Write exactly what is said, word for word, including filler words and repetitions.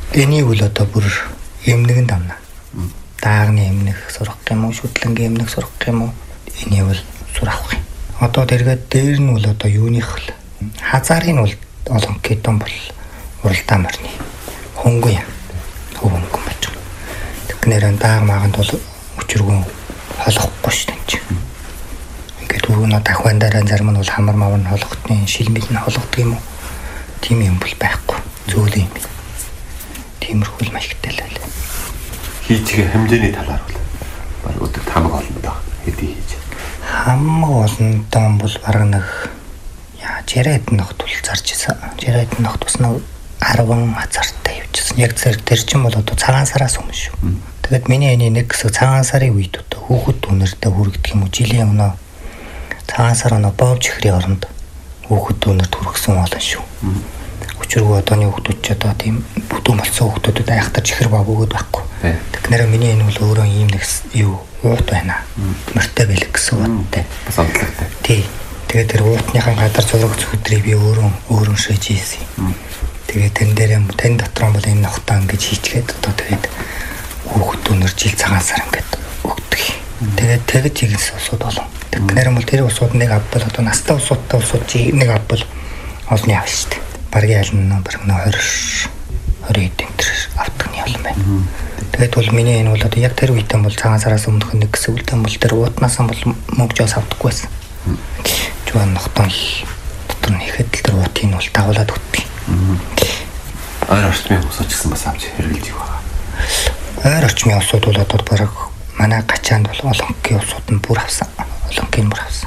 Энийг бол одоо бүр эмнэгэн дамна. Даагны эмнэг сурах юм уу, шүтлэнгийн эмнэг сурах юм уу? Энийг бол сурах юм. Одоо тэргээд дээр нь бол одоо юуных л хазаарын бол олон кетон бол уралдаан морны хөнгөн юм. Хөнгөн байж байгаа. Тэгэхээр дааг маганд бол өчргөн холохгүй шүү дээ. Ингээд өргөнө дахвандараа зарим нь бол хамар мавар нь холгохтын шилмэл нь холгодог юм уу? Тийм юм бол байхгүй. Зөөлөн юм. Тиймэрхүү л маш ихтэй л байл. Хийчихээ хэмжээний талаар бол баг өдөр хамаг олон даа. Хэдий хийж. Хамаг олонтой бол бараг нэг яа жирээд ногт бол зарж исэн. Жирээд ногт бас нэг арван хазартай явчихсан. Яг зэрэг тэр чинь бол одоо цагаан сараас өмнө шүү. Тэгээд миний энэ нэг хэсэг цагаан сарын үед одоо хүүхэд үнэртэй хүрэгдэх юм уу? Жилийн өмнө цагаан сар оноо боовч ихрийн оронд хүүхэд үнэрт хүргэсэн олон шүү. Өчиргөө одооны хүүхдүүд ч одоо тийм бүдүүн болсон хүүхдүүдэд айхтар чихэр бав өгöd байхгүй. Тэгэхээр миний энэ бол өөрөө ийм нэг юу уут байна. Мөртэй бэлэг гэсэн утгатай. Бас онцлогтой. Тий. Тэгээд тэр уутныхаа гадар зурагч өдрийг би өөрөө өөрөө шийдэж ийсэн. Тэгээд тэн дээр тэн дотор бол энэ нохтой ингэж хийчгээд одоо тэгээд хүүхэд өнөр жил цагаан сар ингээд өгдөг. Тэгээд тэгж игэнс усууд болон. Тэгэхээр бол тэр усууд нэг авбал одоо настай усуудтай усууд чи нэг авбал олны авна шүү дээ. Баргийн аль нь бараг нь двадцать двадцать тэмтэр автгны олон байна. Тэгээд бол миний энэ бол одоо яг тэр үедээ бол цагаан сараас өмнөх нэг гэсэн үлдэн бол тэр уутнаас нь бол мөнгөжөөс авдаггүй байсан. Жуун нохтон дотор нь ихэд тэр уутын бол дагуулад өгдөг. Ойр орчмын усууд ч гэсэн бас авч хэрэглэж байгаа. Ойр орчмын усууд бол одоо бараг манай гачаанд бол олонгийн усууд нь бүр авсан. Олонгийн бүр авсан.